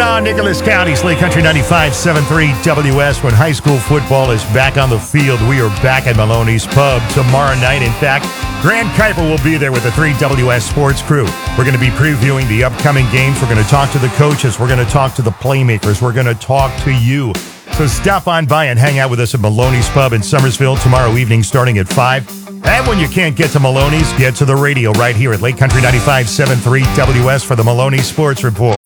on Nicholas County's Lake Country 95.73 WS. When high school football is back on the field, we are back at Maloney's Pub tomorrow night. In fact, Grant Kuiper will be there with the 3WS Sports crew. We're going to be previewing the upcoming games. We're going to talk to the coaches. We're going to talk to the playmakers. We're going to talk to you. So stop on by and hang out with us at Maloney's Pub in Summersville tomorrow evening starting at 5. And when you can't get to Maloney's, get to the radio right here at Lake Country 95.73 WS for the Maloney Sports Report.